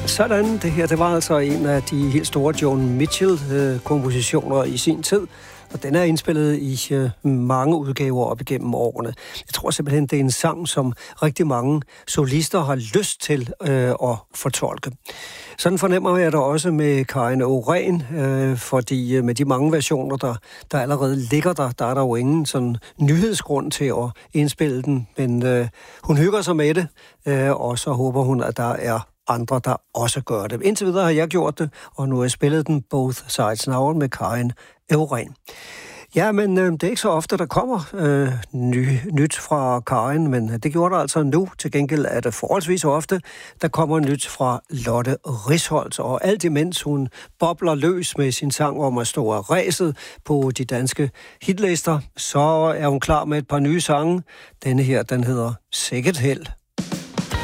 Sådan, det her, det var altså en af de helt store Joni Mitchell-kompositioner i sin tid. Og den er indspillet i mange udgaver op igennem årene. Jeg tror simpelthen, det er en sang, som rigtig mange solister har lyst til at fortolke. Sådan fornemmer jeg det også med Karin Oren, fordi med de mange versioner, der allerede ligger der er der jo ingen sådan nyhedsgrund til at indspille den. Men hun hygger sig med det, og så håber hun, at der er andre, der også gør det. Indtil videre har jeg gjort det, og nu har jeg spillet den Both Sides Now med Karin Oren. Ja, men det er ikke så ofte, der kommer nyt fra Karin, men det gjorde der altså nu. Til gengæld er det forholdsvis ofte, der kommer nyt fra Lotte Risholdt. Og alt imens hun bobler løs med sin sang om at stå af ræset på de danske hitlister, så er hun klar med et par nye sange. Denne her, den hedder Sikkert Held.